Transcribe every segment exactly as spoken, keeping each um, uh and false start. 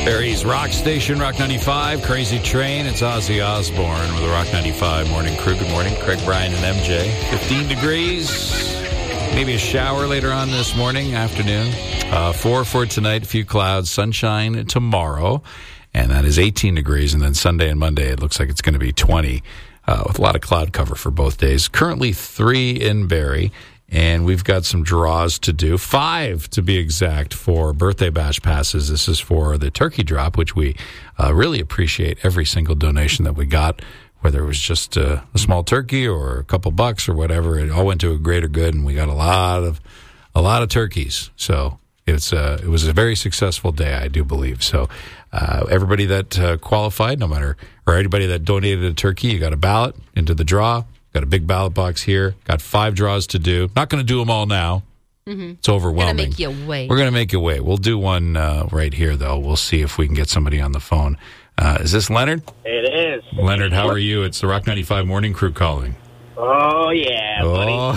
Barry's Rock Station, Rock ninety-five, Crazy Train. It's Ozzy Osbourne with the Rock ninety-five Morning Crew. Good morning, Craig, Brian, and M J. fifteen degrees. Maybe a shower later on this morning, afternoon. Uh, four for tonight, a few clouds, sunshine tomorrow. And that is eighteen degrees. And then Sunday and Monday, it looks like it's going to be twenty uh, with a lot of cloud cover for both days. Currently three in Barrie. And we've got some draws to do, five to be exact, for birthday bash passes. This is for the turkey drop, which we uh, really appreciate every single donation that we got, whether it was just uh, a small turkey or a couple bucks or whatever. It all went to a greater good, and we got a lot of a lot of turkeys. So it's uh, it was a very successful day, I do believe. So uh, everybody that uh, qualified, no matter, or anybody that donated a turkey, you got a ballot into the draw. Got a big ballot box here. Got five draws to do. Not going to do them all now. Mm-hmm. It's overwhelming. We're going to make you wait. We're going to make you wait. We'll do one uh, right here, though. We'll see if we can get somebody on the phone. Uh, is this Leonard? It is. Leonard, how are you? It's the Rock ninety-five Morning Crew calling. Oh, yeah, buddy. Oh,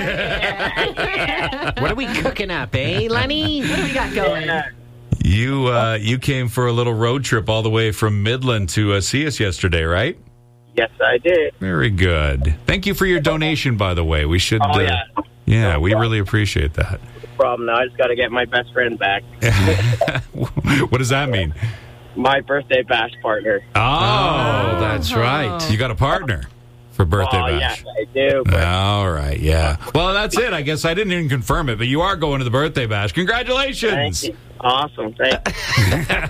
yeah. What are we cooking up, eh, Lenny? What do we got going? Yeah. You, uh, you came for a little road trip all the way from Midland to uh, see us yesterday, right? Yes, I did. Very good. Thank you for your donation, by the way. We should. Oh, yeah. Uh, yeah, we really appreciate that. No problem. Now I just got to get my best friend back. What does that mean? My birthday bash partner. Oh, oh, that's right. You got a partner for birthday oh, bash. Yes, I do. But... All right, yeah. Well, that's it. I guess I didn't even confirm it, but you are going to the birthday bash. Congratulations. Thank you. Awesome. Thank you.